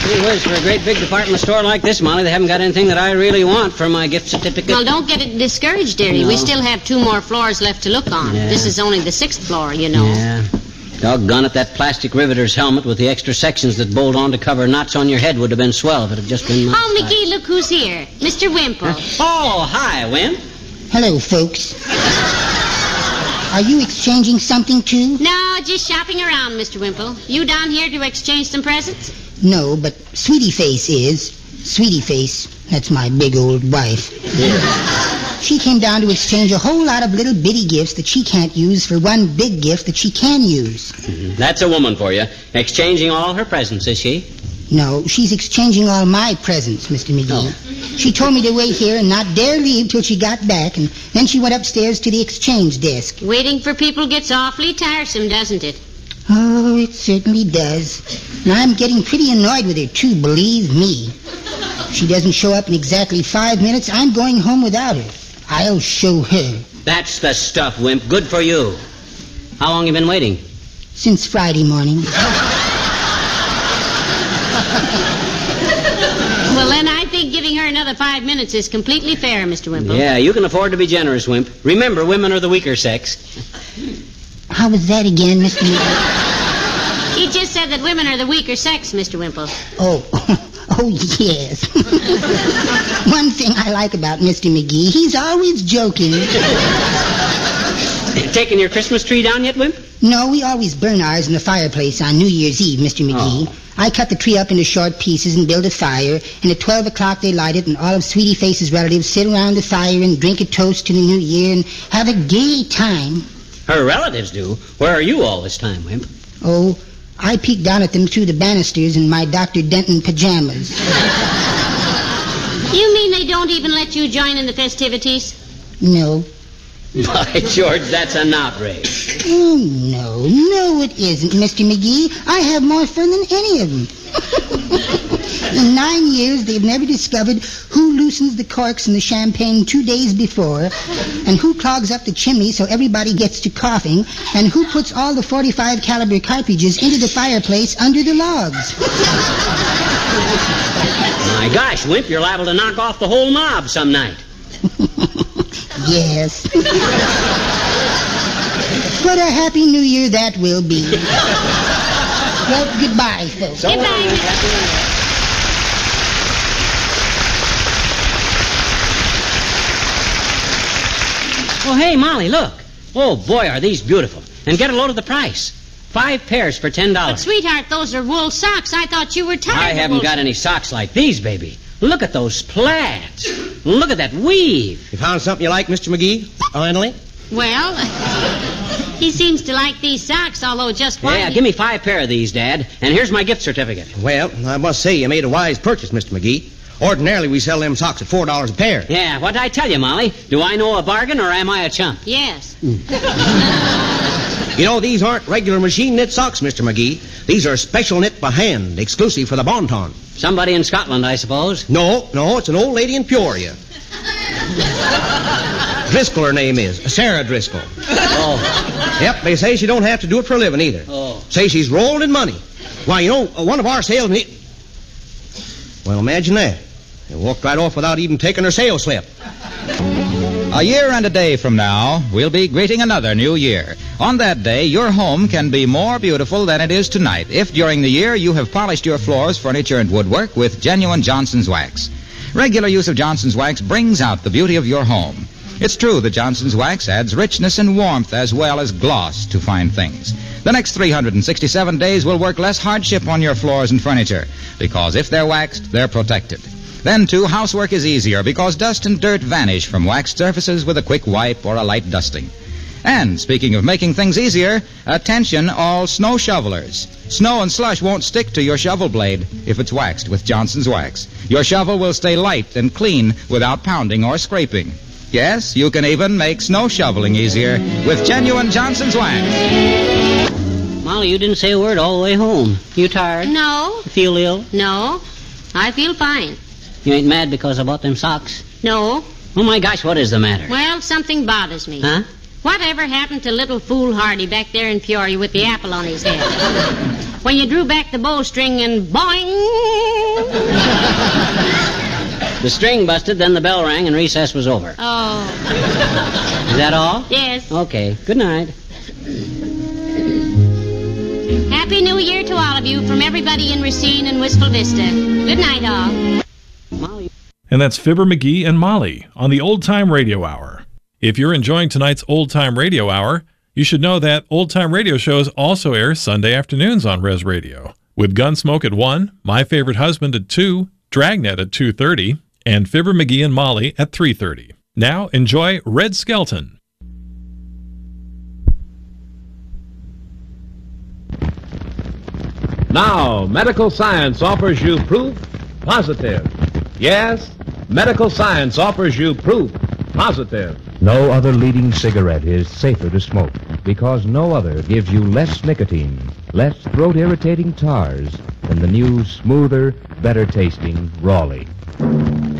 Gee whiz, for a great big department store like this, Molly, they haven't got anything that I really want for my gift certificate. Well, don't get it discouraged, dearie. No. We still have 2 more floors left to look on. Yeah. This is only the 6th floor, you know. Yeah. Doggone it, that plastic riveter's helmet with the extra sections that bolt on to cover knots on your head would have been swell if it had just been my Oh, size. McGee, look who's here. Mr. Wimple. Oh, hi, Wimp. Hello, folks. Are you exchanging something, too? No, just shopping around, Mr. Wimple. You down here to exchange some presents? No, but Sweetie Face is. Sweetie Face, that's my big old wife. She came down to exchange a whole lot of little bitty gifts that she can't use for one big gift that she can use. That's a woman for you. Exchanging all her presents, is she? No, she's exchanging all my presents, Mr. McGee. She told me to wait here and not dare leave till she got back, and then she went upstairs to the exchange desk. Waiting for people gets awfully tiresome, doesn't it? Oh, it certainly does. And I'm getting pretty annoyed with her, too, believe me. If she doesn't show up in exactly 5 minutes, I'm going home without her. I'll show her. That's the stuff, Wimp. Good for you. How long you been waiting? Since Friday morning. Well, then I think giving her another 5 minutes is completely fair, Mr. Wimple. Yeah, you can afford to be generous, Wimp. Remember, women are the weaker sex. How was that again, Mr. McGee? He just said that women are the weaker sex, Mr. Wimple. Oh, yes. One thing I like about Mr. McGee, he's always joking. Taking your Christmas tree down yet, Wimp? No, we always burn ours in the fireplace on New Year's Eve, Mr. McGee. I cut the tree up into short pieces and build a fire, and at 12 o'clock they light it, and all of Sweetie Face's relatives sit around the fire and drink a toast to the new year and have a gay time. Her relatives do. Where are you all this time, Wimp? Oh, I peek down at them through the banisters in my Dr. Denton pajamas. You mean they don't even let you join in the festivities? No. By George, that's an outrage. Oh, no, it isn't, Mr. McGee. I have more fun than any of them. In 9 years, they've never discovered who loosens the corks in the champagne 2 days before, and who clogs up the chimney so everybody gets to coughing, and who puts all the .45 caliber cartridges into the fireplace under the logs. My gosh, Wimp, you're liable to knock off the whole mob some night. Yes. What a happy new year that will be. Well, goodbye, folks. Goodbye. Oh, hey, Molly, look. Oh, boy, are these beautiful. And get a load of the price. 5 pairs for $10. But, sweetheart, those are wool socks. I thought you were tired I of haven't wool got any socks like these, baby. Look at those plaids. Look at that weave. You found something you like, Mr. McGee? Finally? Well, he seems to like these socks, although just one. Yeah, give me 5 pair of these, Dad. And here's my gift certificate. Well, I must say you made a wise purchase, Mr. McGee. Ordinarily, we sell them socks at $4 a pair. Yeah, what'd I tell you, Molly? Do I know a bargain or am I a chump? Yes. You know, these aren't regular machine knit socks, Mr. McGee. These are special knit by hand, exclusive for the Bon Ton. Somebody in Scotland, I suppose. No, it's an old lady in Peoria. Driscoll, her name is. Sarah Driscoll. Oh. Yep, they say she don't have to do it for a living either. Oh. Say she's rolled in money. Why, you know, one of our salesmen... Well, imagine that. They walked right off without even taking her sales slip. A year and a day from now, we'll be greeting another new year. On that day, your home can be more beautiful than it is tonight if during the year you have polished your floors, furniture, and woodwork with genuine Johnson's Wax. Regular use of Johnson's Wax brings out the beauty of your home. It's true that Johnson's Wax adds richness and warmth as well as gloss to fine things. The next 367 days will work less hardship on your floors and furniture because if they're waxed, they're protected. Then, too, housework is easier because dust and dirt vanish from waxed surfaces with a quick wipe or a light dusting. And, speaking of making things easier, attention all snow shovelers. Snow and slush won't stick to your shovel blade if it's waxed with Johnson's Wax. Your shovel will stay light and clean without pounding or scraping. Yes, you can even make snow shoveling easier with genuine Johnson's Wax. Molly, you didn't say a word all the way home. You tired? No. Feel ill? No. I feel fine. You ain't mad because I bought them socks? No. Oh, my gosh, what is the matter? Well, something bothers me. Huh? Whatever happened to little foolhardy back there in Peoria with the apple on his head? When you drew back the bowstring and boing! The string busted, then the bell rang, and recess was over. Oh. Is that all? Yes. Okay. Good night. Happy New Year to all of you from everybody in Racine and Wistful Vista. Good night, all. Molly. And that's Fibber McGee and Molly on the Old Time Radio Hour. If you're enjoying tonight's Old Time Radio Hour, you should know that Old Time Radio shows also air Sunday afternoons on Res Radio, with Gunsmoke at 1, My Favorite Husband at 2, Dragnet at 2:30, and Fibber McGee and Molly at 3:30. Now enjoy Red Skelton. Now, medical science offers you proof positive. Yes, medical science offers you proof positive. No other leading cigarette is safer to smoke because no other gives you less nicotine, less throat-irritating tars than the new, smoother, better-tasting Raleigh.